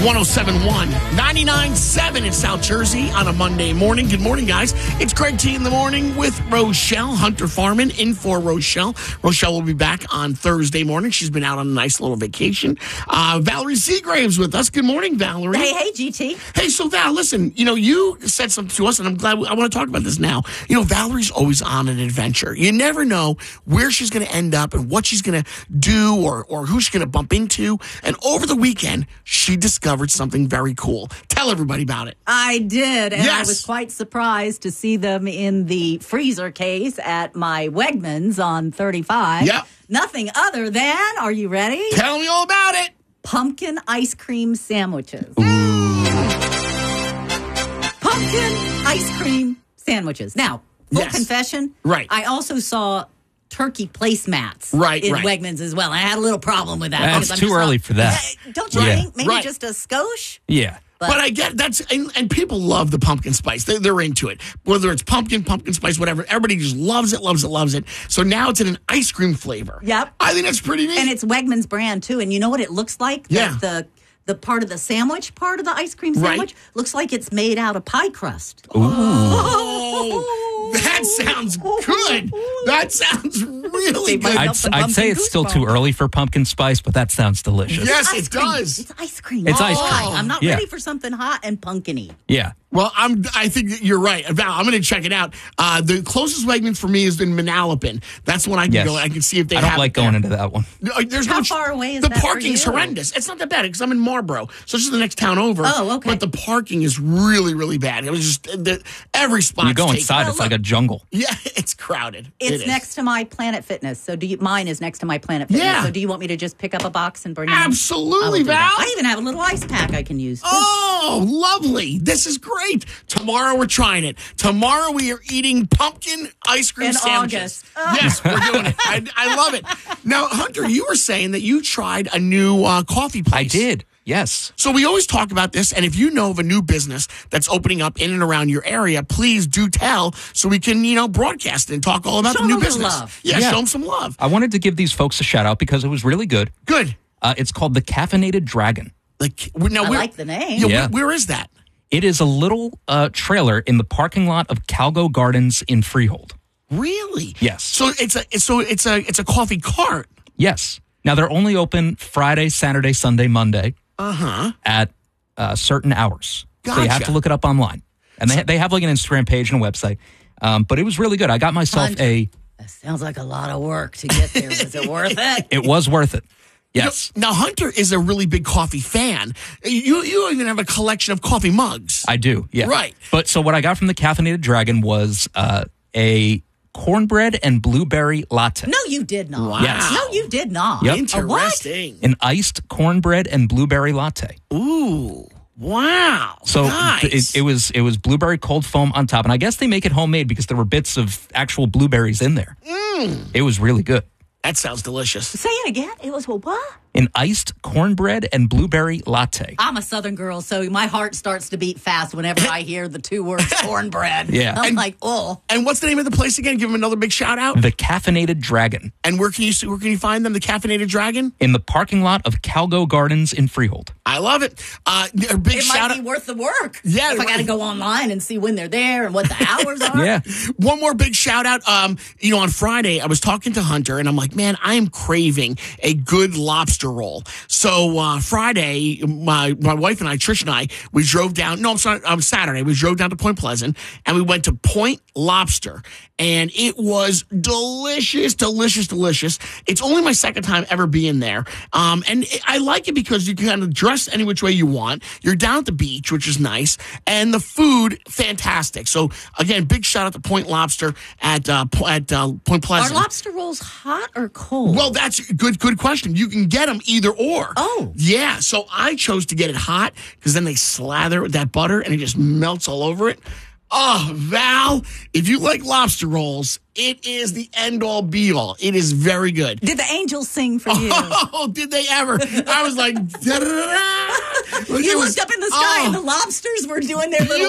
107.1, 99.7 in South Jersey on a Monday morning. Good morning, guys. It's Craig T in the morning with Rochelle. Hunter Farman in for Rochelle. Rochelle will be back on Thursday morning. She's been out on a nice little vacation. Valerie Seagrave's with us. Good morning, Valerie. Hey, GT. Hey, so Val, listen, you said something to us, and I'm glad I want to talk about this now. Valerie's always on an adventure. You never know where she's going to end up and what she's going to do or who she's going to bump into. And over the weekend, she discovered something very cool. Tell everybody about it. I did, and Yes. I was quite surprised to see them in the freezer case at my Wegmans on 35. Yep. Nothing other than, are you ready? Tell me all about it. Pumpkin ice cream sandwiches. Pumpkin ice cream sandwiches. Now, full Yes. confession, Right. I also saw turkey placemats Right, in right. Wegmans as well. And I had a little problem with that. That's because I'm too just early not- for that. Don't you Yeah. think? Maybe Right. just a skosh? Yeah. But I get that's and people love the pumpkin spice. They're into it. Whether it's pumpkin spice, whatever. Everybody just loves it. So now it's in an ice cream flavor. Yep. I think that's pretty neat. And it's Wegmans brand too. And you know what it looks like? Yeah. The part of the sandwich, part of the ice cream Right. sandwich, looks like it's made out of pie crust. Oh, that sounds good. That sounds really good. I'd- I'd Pumpkin say it's still too goosebumps. early for pumpkin spice, but that sounds delicious. Yes, Ice it cream. does. It's ice cream. It's ice Oh, cream. I'm not Yeah. ready for something hot and pumpkin-y. Yeah. Well, I think that you're right. Val, I'm going to check it out. The closest Wegmans for me is in Manalapan. That's when I can Yes. go. I can see if they I have don't like it there. going into that one. There's How no far away is the that for parking's you? horrendous. It's not that bad because I'm in Marlboro, so it's just the next town over. Oh, okay. But the parking is really, really bad. It was just every spot. You go inside, it's like a jungle. Yeah, it's crowded. It It's is. next to my Planet Fitness. So mine is next to my Planet Fitness. Yeah. So do you want me to just pick up a box and bring it in? Absolutely, I will do that. Val. I even have a little ice pack I can use too. Oh, lovely. This is great. Tomorrow we're trying it. Tomorrow we are eating pumpkin ice cream In sandwiches. August. Yes, we're doing it. I love it. Now, Hunter, you were saying that you tried a new coffee place. I did. Yes. So we always talk about this, and if you know of a new business that's opening up in and around your area, please do tell so we can, broadcast it and talk all about Show the new them a little business. love. Yeah, Yeah. show them some love. I wanted to give these folks a shout out because it was really good. Good. It's called the Caffeinated Dragon. Now, I where- like the name. Yeah, Yeah. where is that? It is a little trailer in the parking lot of Calgo Gardens in Freehold. Really? Yes. So it's a coffee cart. Yes. Now they're only open Friday, Saturday, Sunday, Monday. At certain hours. So you have Gotcha. to look it up online. And they have like an Instagram page and a website. But it was really good. I got myself That sounds like a lot of work to get there. Was it worth it? it was worth it. Yes. Now, Hunter is a really big coffee fan. You even have a collection of coffee mugs. I do. Yeah. Right. But so what I got from the Caffeinated Dragon was a cornbread and blueberry latte. No, you did not. Wow. Yes. No, you did not. Yep. A what? Interesting. An iced cornbread and blueberry latte. Ooh. Wow. So nice. it was blueberry cold foam on top. And I guess they make it homemade because there were bits of actual blueberries in there. It was really good. That sounds delicious. Say it again. It was a what? An iced cornbread and blueberry latte. I'm a Southern girl, so my heart starts to beat fast whenever I hear the two words cornbread. Yeah. I'm like, oh. And what's the name of the place again? Give them another big shout out. The Caffeinated Dragon. And where can you find them? The Caffeinated Dragon. In the parking lot of Calgo Gardens in Freehold. I love it. A big It shout might be out. worth the work. Yeah, If I got to right. go online and see when they're there and what the hours are. Yeah. One more big shout out. On Friday, I was talking to Hunter, and I'm like, man, I am craving a good lobster roll. So Friday, my wife and I, Trish and I, we drove down. No, I'm sorry. Saturday, we drove down to Point Pleasant, and we went to Point Lobster, and it was delicious, delicious, delicious. It's only my second time ever being there, I like it because you can kind of dress any which way you want. You're down at the beach, which is nice, and the food fantastic. So again, big shout out to Point Lobster at Point Are Pleasant. lobster rolls hot or cold? Well, that's a good question. You can get them either or. Oh. Yeah. So I chose to get it hot because then they slather it with that butter and it just melts all over it. Oh, Val, if you like lobster rolls, it is the end-all, be-all. It is very good. Did the angels sing for you? Oh, did they ever? I was like, da-da-da-da. You looked up in the sky and the lobsters were doing their little